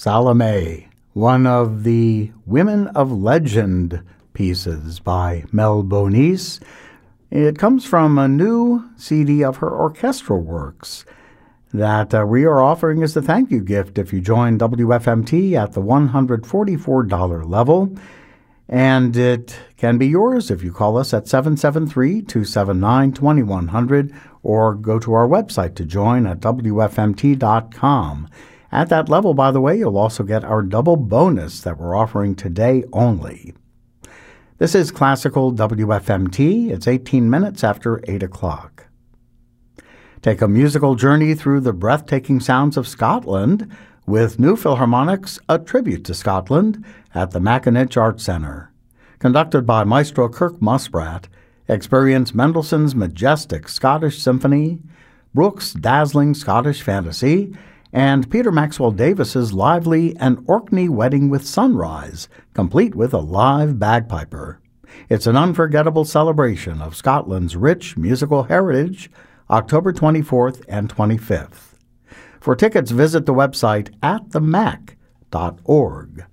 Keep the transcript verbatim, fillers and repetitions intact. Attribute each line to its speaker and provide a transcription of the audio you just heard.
Speaker 1: Salome, one of the Women of Legend pieces by Mel Bonis. It comes from a new C D of her orchestral works that uh, we are offering as a thank you gift if you join W F M T at the one hundred forty-four dollars level. And it can be yours if you call us at seven seven three, two seven nine, two one zero zero or go to our website to join at W F M T dot com. At that level, by the way, you'll also get our double bonus that we're offering today only. This is Classical W F M T. It's eighteen minutes after eight o'clock. Take a musical journey through the breathtaking sounds of Scotland with New Philharmonic's A Tribute to Scotland at the Mackinac Arts Centre. Conducted by Maestro Kirk Musprat, experience Mendelssohn's majestic Scottish Symphony, Brooks' dazzling Scottish Fantasy, and Peter Maxwell Davis's lively An Orkney Wedding with Sunrise, complete with a live bagpiper. It's an unforgettable celebration of Scotland's rich musical heritage, October twenty-fourth and twenty-fifth. For tickets, visit the website at the mac dot org.